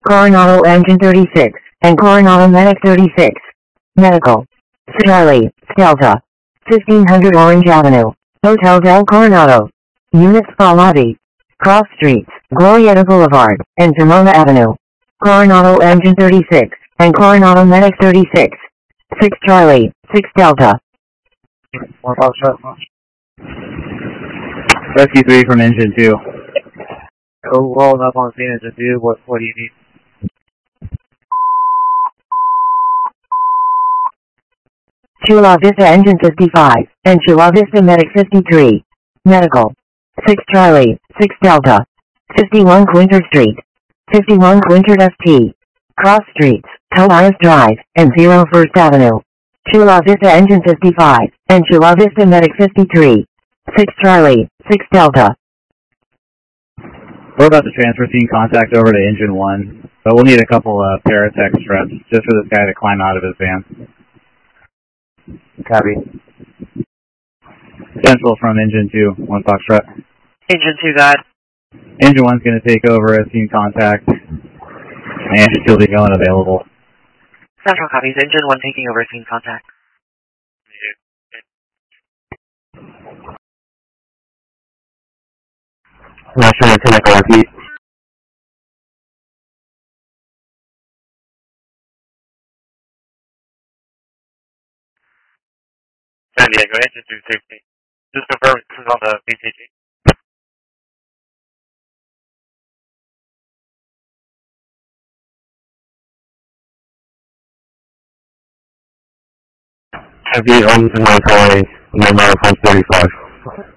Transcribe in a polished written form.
Coronado Engine 36, and Coronado Medic 36. Medical. Charlie, Delta. 1500 Orange Avenue, Hotel del Coronado. Unit Spa Lobby. Cross Streets, Glorieta Boulevard, and Pomona Avenue. Coronado Engine 36, and Coronado Medic 36. 6 Charlie, 6 Delta. Rescue 3 from Engine 2. Go rolling up on scene, Engine 2. What do you need? Chula Vista Engine 55, and Chula Vista Medic 53. Medical. 6 Charlie, 6 Delta. 51 Quinter Street. 51 Quinter FT. Cross Streets, Tobias Drive, and 0 First Avenue. Chula Vista Engine 55, and Chula Vista Medic 53. 6 Charlie, 6 Delta. We're about to transfer scene contact over to Engine 1, but we'll need a couple Paratech reps just for this guy to climb out of his van. Copy. Central from Engine 2, 1 Foxtrot. Engine 2 got. Engine 1's going to take over as scene contact, and she'll be going available. Central copies. Engine 1 taking over scene contact. National Lieutenant Garvey. San Diego, Engine 260. Just confirm this is on the BCG. Heavy on the highway, number 135.